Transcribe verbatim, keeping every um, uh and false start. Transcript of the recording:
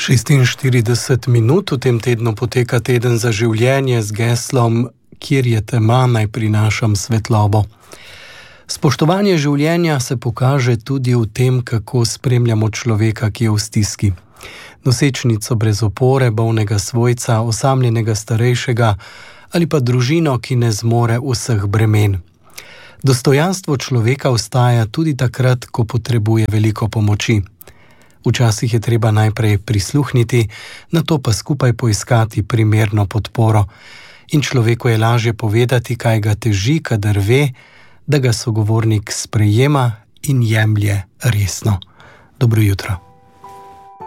šestinštirideset minut v tem tednu poteka teden za življenje z geslom Kjer je tema, naj prinašam svetlobo. Spoštovanje življenja se pokaže tudi v tem, kako spremljamo človeka, ki je v stiski. Nosečnico brez opore, bolnega svojca, osamljenega starejšega ali pa družino, ki ne zmore vseh bremen. Dostojanstvo človeka ostaja tudi takrat, ko potrebuje veliko pomoči. Včasih je treba najprej prisluhniti, nato pa skupaj poiskati primerno podporo. In človeku je lažje povedati, kaj ga teži, kadar ve, da ga sogovornik sprejema in jemlje resno. Dobro jutro.